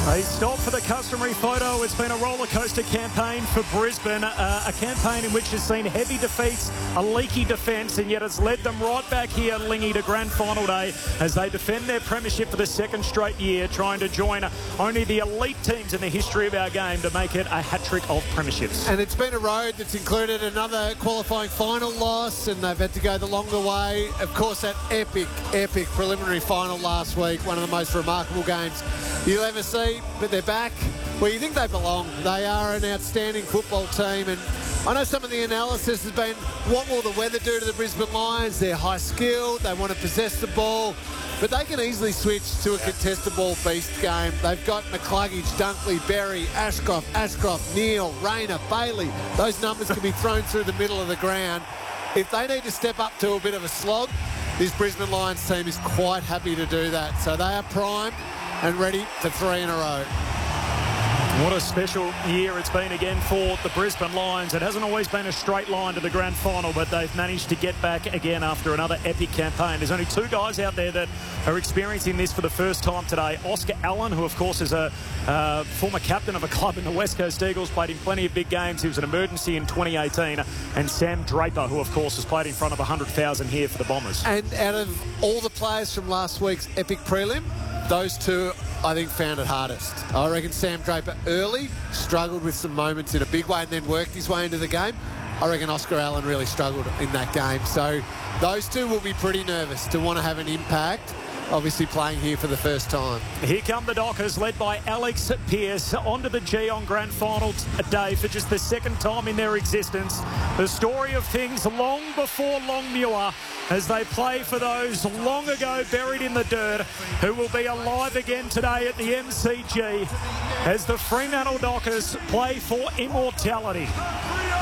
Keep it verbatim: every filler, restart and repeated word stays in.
They stopped for the customary photo. It's been a roller coaster campaign for Brisbane, uh, a campaign in which has seen heavy defeats, a leaky defence, and yet has led them right back here, Lingy, to grand final day as they defend their premiership for the second straight year, trying to join only the elite teams in the history of our game to make it a hat-trick of premierships. And it's been a road that's included another qualifying final loss, and they've had to go the longer way. Of course, that epic, epic preliminary final last week, one of the most remarkable games you'll ever see, but they're back where you think they belong. They are an outstanding football team, and I know some of the analysis has been, what will the weather do to the Brisbane Lions? They're high-skilled, they want to possess the ball, but they can easily switch to a contested ball beast game. They've got McCluggage, Dunkley, Berry, Ashcroft, Ashcroft, Neal, Rayner, Bailey. Those numbers can be thrown through the middle of the ground. If they need to step up to a bit of a slog, this Brisbane Lions team is quite happy to do that. So they are primed and ready for three in a row. What a special year it's been again for the Brisbane Lions. It hasn't always been a straight line to the grand final, but they've managed to get back again after another epic campaign. There's only two guys out there that are experiencing this for the first time today. Oscar Allen, who of course is a uh, former captain of a club in the West Coast Eagles, played in plenty of big games. He was an emergency in twenty eighteen. And Sam Draper, who of course has played in front of one hundred thousand here for the Bombers. And out of all the players from last week's epic prelim, those two, I think, found it hardest. I reckon Sam Draper early struggled with some moments in a big way and then worked his way into the game. I reckon Oscar Allen really struggled in that game. So those two will be pretty nervous to want to have an impact, obviously playing here for the first time. Here come the Dockers, led by Alex Pearce, onto the G on grand final day for just the second time in their existence. The story of things long before Longmuir, as they play for those long ago buried in the dirt, who will be alive again today at the M C G as the Fremantle Dockers play for immortality.